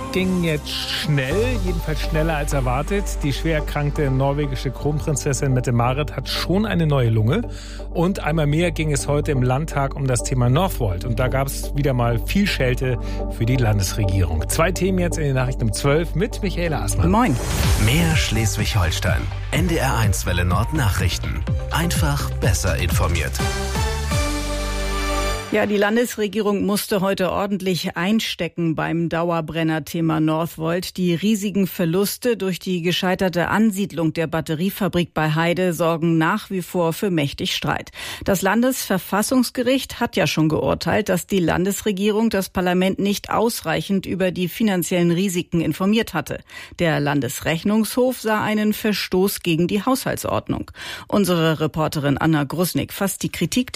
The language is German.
ging jetzt schnell, jedenfalls schneller als erwartet. Die schwer erkrankte norwegische Kronprinzessin Mette-Marit hat schon eine neue Lunge. Und einmal mehr ging es heute im Landtag um das Thema Northvolt. Und da gab es wieder mal viel Schelte für die Landesregierung. 2 Themen jetzt in den Nachrichten um 12 mit Michaela Assmann. Moin. Mehr Schleswig-Holstein. NDR1 Welle Nord Nachrichten. Einfach besser informiert. Ja, die Landesregierung musste heute ordentlich einstecken beim Dauerbrenner-Thema Northvolt. Die riesigen Verluste durch die gescheiterte Ansiedlung der Batteriefabrik bei Heide sorgen nach wie vor für mächtig Streit. Das Landesverfassungsgericht hat ja schon geurteilt, dass die Landesregierung das Parlament nicht ausreichend über die finanziellen Risiken informiert hatte. Der Landesrechnungshof sah einen Verstoß gegen die Haushaltsordnung. Unsere Reporterin Anna Grusnick fasst die Kritik